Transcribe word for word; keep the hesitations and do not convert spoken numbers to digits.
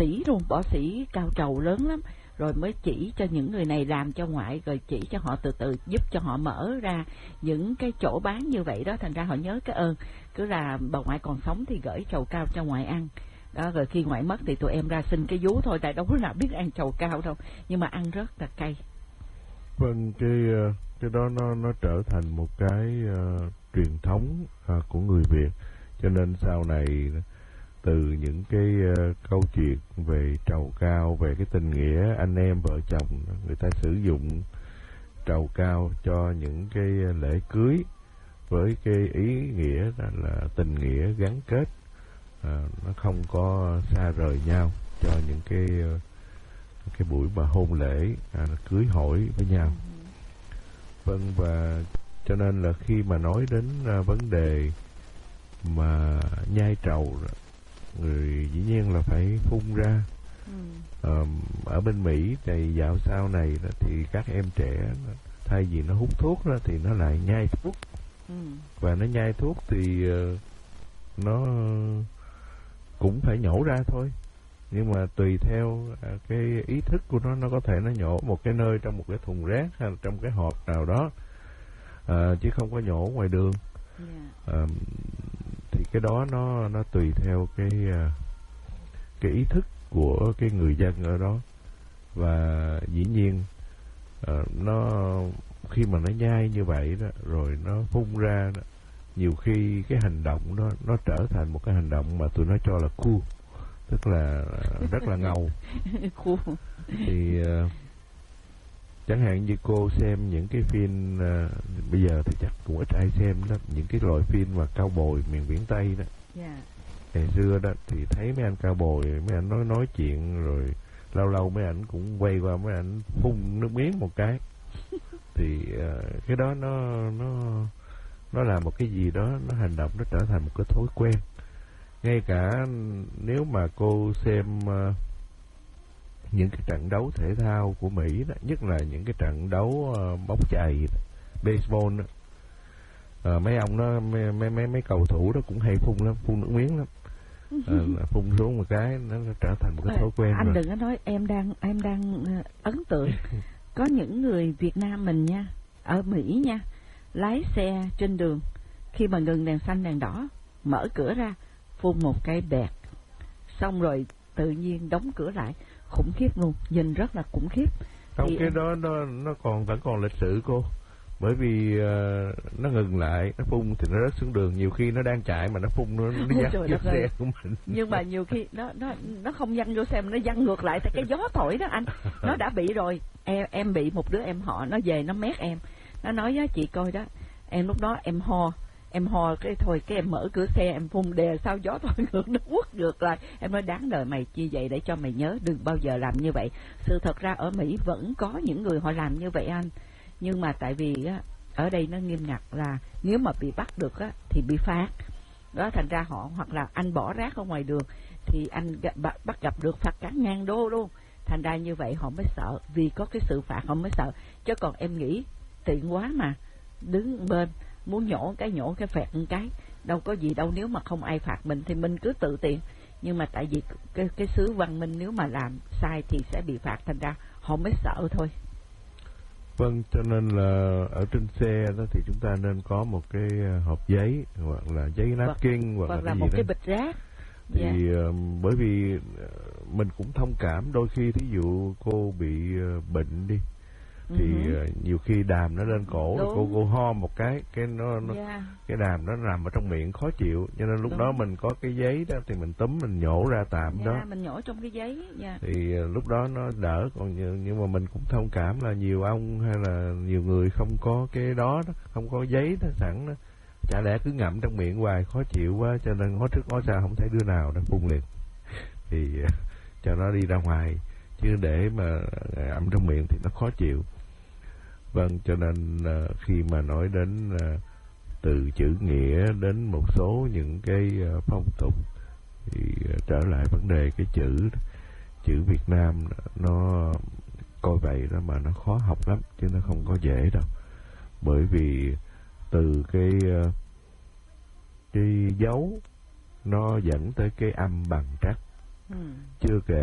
sĩ luôn, bỏ sĩ cao trầu lớn lắm, rồi mới chỉ cho những người này làm cho ngoại, rồi chỉ cho họ từ từ giúp cho họ mở ra những cái chỗ bán như vậy đó, thành ra họ nhớ cái ơn. Cứ là bà ngoại còn sống thì gửi trầu cao cho ngoại ăn đó, rồi khi ngoại mất thì tụi em ra xin cái vú thôi, tại đâu có nào biết ăn trầu cao đâu, nhưng mà ăn rất là cay. Vâng, cái cái đó nó nó trở thành một cái uh, truyền thống uh, của người Việt, cho nên sau này từ những cái uh, câu chuyện về trầu cao, về cái tình nghĩa anh em vợ chồng, người ta sử dụng trầu cao cho những cái lễ cưới với cái ý nghĩa là, là tình nghĩa gắn kết, uh, nó không có xa rời nhau, cho những cái uh, cái buổi mà hôn lễ, à, cưới hỏi với nhau. Vâng, và cho nên là khi mà nói đến à, vấn đề mà nhai trầu, người dĩ nhiên là phải phun ra. Ừ. À, ở bên Mỹ thì dạo sau này đó, thì các em trẻ thay vì nó hút thuốc đó, thì nó lại nhai thuốc. Ừ. Và nó nhai thuốc thì uh, nó cũng phải nhổ ra thôi, nhưng mà tùy theo à, cái ý thức của nó, nó có thể nó nhổ một cái nơi trong một cái thùng rác hay là trong cái hộp nào đó, à, chứ không có nhổ ngoài đường. Yeah. À, thì cái đó nó nó tùy theo cái à, cái ý thức của cái người dân ở đó, và dĩ nhiên à, nó khi mà nó nhai như vậy đó, rồi nó phun ra đó, nhiều khi cái hành động đó nó trở thành một cái hành động mà tụi nó cho là cool, tức là rất là ngầu. Thì uh, chẳng hạn như cô xem những cái phim uh, bây giờ thì chắc cũng ít ai xem đó, những cái loại phim mà cao bồi miền biển Tây đó. Yeah. Ngày xưa đó thì thấy mấy anh cao bồi, mấy anh nói nói chuyện, rồi lâu lâu mấy anh cũng quay qua mấy anh phun nước miếng một cái. Thì uh, cái đó nó nó nó là một cái gì đó, nó hành động nó trở thành một cái thói quen. Ngay cả nếu mà cô xem uh, những cái trận đấu thể thao của Mỹ đó, nhất là những cái trận đấu uh, bóng chày, baseball đó, uh, mấy ông đó, mấy, mấy mấy mấy cầu thủ đó cũng hay phun lắm, phun nước miếng lắm, uh, phun xuống một cái nó trở thành một cái thói quen. Anh rồi. Đừng có nói, em đang em đang uh, ấn tượng. Có những người Việt Nam mình nha, ở Mỹ nha, lái xe trên đường, khi mà ngừng đèn xanh đèn đỏ, mở cửa ra phun một cái bẹt, xong rồi tự nhiên đóng cửa lại, khủng khiếp luôn, nhìn rất là khủng khiếp. Không, thì cái em... đó nó nó còn vẫn còn lịch sử cô, bởi vì uh, nó ngừng lại, nó phun thì nó rớt xuống đường, nhiều khi nó đang chạy mà nó phun nó nó dắt vô xe của mình. Nhưng mà nhiều khi nó nó nó không văng vô xe mà nó văng ngược lại, tại cái gió thổi đó anh, nó đã bị rồi. Em em bị một đứa em họ nó về nó mét em, nó nói với chị coi đó, em lúc đó em ho. Em ho cái thôi, cái em mở cửa xe em phun đè, sao gió thổi ngược nó quất ngược lại. Em nói đáng đời mày chi vậy, để cho mày nhớ đừng bao giờ làm như vậy. Sự thật ra ở Mỹ vẫn có những người họ làm như vậy anh, nhưng mà tại vì á, ở đây nó nghiêm ngặt là nếu mà bị bắt được á, thì bị phạt đó, thành ra họ, hoặc là anh bỏ rác ở ngoài đường thì anh gặp, bắt gặp được phạt cả ngàn đô luôn. Thành ra như vậy họ mới sợ, vì có cái sự phạt họ mới sợ. Chứ còn em nghĩ tiện quá mà, đứng bên muốn nhổ cái nhổ cái phẹt một cái, đâu có gì đâu. Nếu mà không ai phạt mình thì mình cứ tự tiện, nhưng mà tại vì cái cái xứ văn minh nếu mà làm sai thì sẽ bị phạt, thành ra họ mới sợ thôi. Vâng, cho nên là ở trên xe đó thì chúng ta nên có một cái hộp giấy, hoặc là giấy napkin, hoặc, hoặc là, là cái một gì cái đó. bịch rác. Thì Yeah. uh, bởi vì uh, mình cũng thông cảm, đôi khi thí dụ cô bị uh, bệnh đi, thì uh-huh. uh, nhiều khi đàm nó lên cổ, rồi cô cô ho một cái, cái nó, nó yeah. cái đàm nó nằm ở trong miệng khó chịu, cho nên lúc Đúng. đó mình có cái giấy đó thì mình túm mình nhổ ra tạm yeah, đó. Mình nhổ trong cái giấy. Yeah. Thì uh, lúc đó nó đỡ, còn như, nhưng mà mình cũng thông cảm là nhiều ông hay là nhiều người không có cái đó, đó không có giấy đó sẵn đó. Chả lẽ cứ ngậm trong miệng hoài khó chịu quá, cho nên ngó trước ngó sau không thấy đứa nào nó phun liền, thì uh, cho nó đi ra ngoài, chứ để mà ngậm trong miệng thì nó khó chịu. Vâng, cho nên uh, khi mà nói đến uh, từ chữ nghĩa đến một số những cái uh, phong tục, thì uh, trở lại vấn đề cái chữ chữ Việt Nam nó coi vậy đó mà nó khó học lắm, chứ nó không có dễ đâu. Bởi vì từ cái uh, cái dấu nó dẫn tới cái âm bằng trắc, ừ. chưa kể